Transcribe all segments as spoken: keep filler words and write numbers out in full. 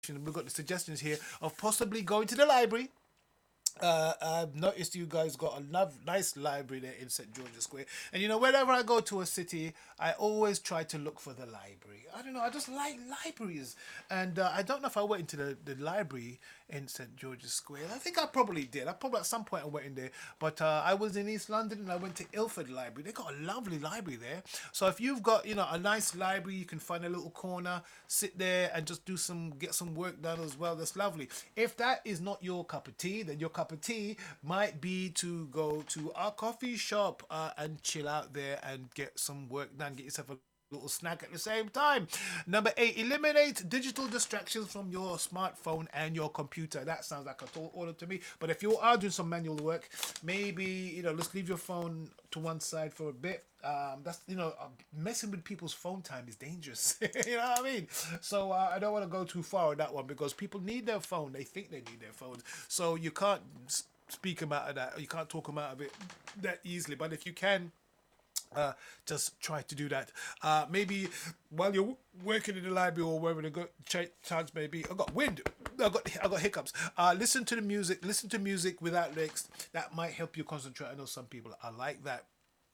we've got the suggestions here of possibly going to the library. uh, I've noticed you guys got a love, nice library there in Saint George's Square. And you know, whenever I go to a city, I always try to look for the library. I don't know, I just like libraries. And uh, I don't know if I went into the, the library in Saint George's Square. I think I probably did. I probably at some point I went in there. But uh, I was in East London and I went to Ilford Library. They got a lovely library there. So if you've got, you know, a nice library, you can find a little corner, sit there and just do some, get some work done as well. That's lovely. If that is not your cup of tea, then your cup of tea might be to go to our coffee shop uh, and chill out there and get some work done. Get yourself a little snack at the same time. Number eight, eliminate digital distractions from your smartphone and your computer. That sounds like a tall order to me. But if you are doing some manual work, maybe, you know, let's leave your phone to one side for a bit. Um, that's, you know, uh, messing with people's phone time is dangerous. You know what I mean? So uh, I don't want to go too far on that one because people need their phone. They think they need their phones. So you can't speak them out of that. You can't talk them out of it that easily. But if you can, uh, just try to do that. Uh, maybe while you're working in the library or wherever the good ch- chance may be. I got wind. I got I got hiccups. Uh, listen to the music. Listen to music without lyrics. That might help you concentrate. I know some people are like that.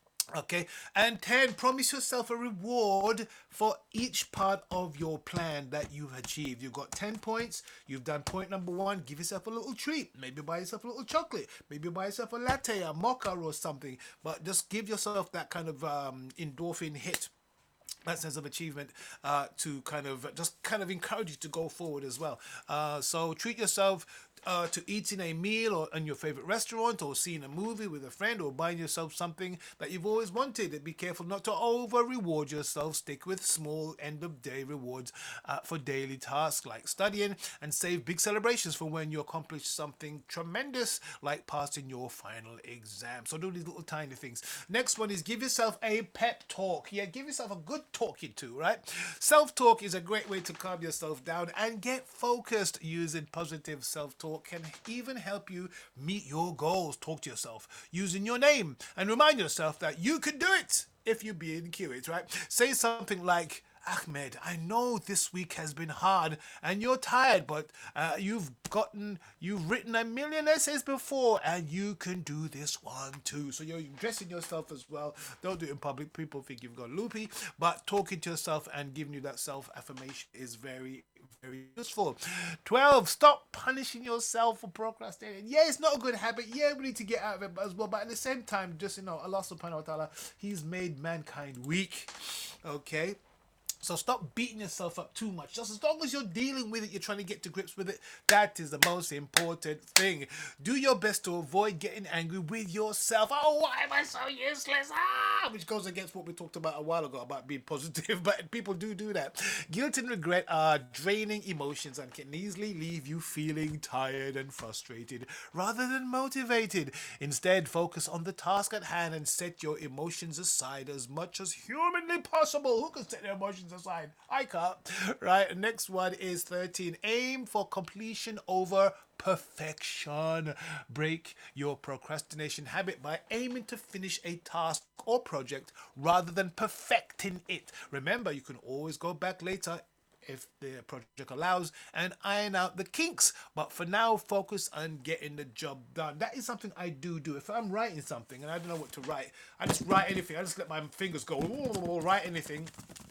Okay, and ten, promise yourself a reward for each part of your plan that you've achieved. You've got ten points, you've done point number one, give yourself a little treat. Maybe buy yourself a little chocolate, maybe buy yourself a latte, a mocha, or something. But just give yourself that kind of um, endorphin hit, that sense of achievement, uh, to kind of just kind of encourage you to go forward as well. Uh, so treat yourself uh, to eating a meal or in your favorite restaurant or seeing a movie with a friend or buying yourself something that you've always wanted. And be careful not to over reward yourself. Stick with small end of day rewards uh, for daily tasks like studying, and save big celebrations for when you accomplish something tremendous like passing your final exam. So do these little tiny things. Next one is give yourself a pep talk. Yeah, give yourself a good talking to, right? Self talk is a great way to calm yourself down and get focused. Using positive self talk can even help you meet your goals. Talk to yourself using your name and remind yourself that you can do it if you're being curious, right? Say something like, Ahmed, I know this week has been hard and you're tired, but uh, you've gotten, you've written a million essays before and you can do this one too. So you're dressing yourself as well. Don't do it in public. People think you've got loopy, but talking to yourself and giving you that self affirmation is very, very useful. twelve, stop punishing yourself for procrastinating. Yeah, it's not a good habit. Yeah, we need to get out of it as well. But at the same time, just, you know, Allah subhanahu wa ta'ala, He's made mankind weak. Okay, so stop beating yourself up too much. Just as long as you're dealing with it, you're trying to get to grips with it. That is the most important thing. Do your best to avoid getting angry with yourself. Oh, why am I so useless? Ah, which goes against what we talked about a while ago about being positive. But people do do that. Guilt and regret are draining emotions and can easily leave you feeling tired and frustrated rather than motivated. Instead, focus on the task at hand and set your emotions aside as much as humanly possible. Who can set their emotions aside? I can't. Right. Next one is thirteen. Aim for completion over perfection. Break your procrastination habit by aiming to finish a task or project rather than perfecting it. Remember, you can always go back later if the project allows and iron out the kinks, but for now focus on getting the job done. That is something I do do. If I'm writing something and I don't know what to write, I just write anything. I just let my fingers go, write anything,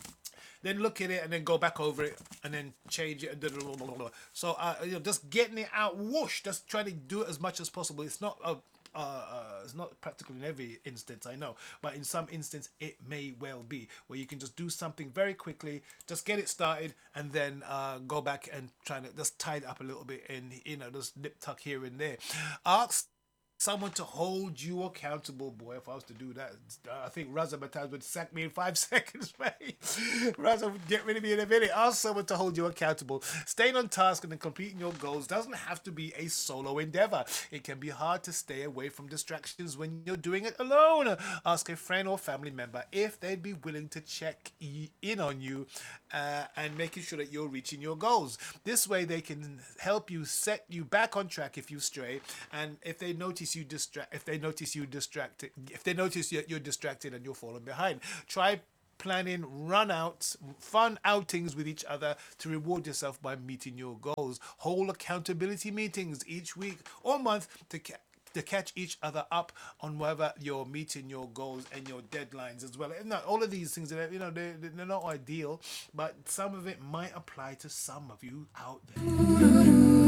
then look at it and then go back over it and then change it. And so uh, you know, just getting it out, whoosh, just trying to do it as much as possible. It's not a uh, uh, it's not practical in every instance, I know, but in some instance it may well be where you can just do something very quickly, just get it started, and then uh, go back and try to just tie it up a little bit, and you know, just nip tuck here and there. Ask someone to hold you accountable. Boy, if I was to do that, I think Raza Bataz would sack me in five seconds, mate. Raza would get rid of me in a minute. Ask someone to hold you accountable. Staying on task and then completing your goals doesn't have to be a solo endeavor. It can be hard to stay away from distractions when you're doing it alone. Ask a friend or family member if they'd be willing to check in on you uh, and making sure that you're reaching your goals. This way they can help you set you back on track if you stray, and if they notice you distract if they notice you distracted if they notice you're, you're distracted and you're falling behind, try planning run-outs, fun outings with each other to reward yourself by meeting your goals. Hold accountability meetings each week or month to ca- to catch each other up on whether you're meeting your goals and your deadlines as well. And now, all of these things, you know, they, they're not ideal, but some of it might apply to some of you out there.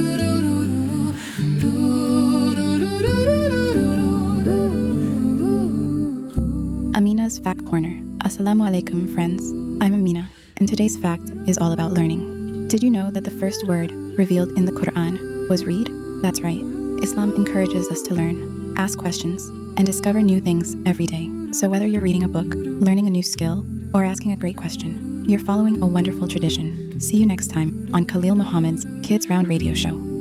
Amina's Fact Corner. Assalamu alaikum, friends. I'm Amina, and today's fact is all about learning. Did you know that the first word revealed in the Quran was read? That's right. Islam encourages us to learn, ask questions, and discover new things every day. So whether you're reading a book, learning a new skill, or asking a great question, you're following a wonderful tradition. See you next time on Khalil Muhammad's Kids Round Radio Show.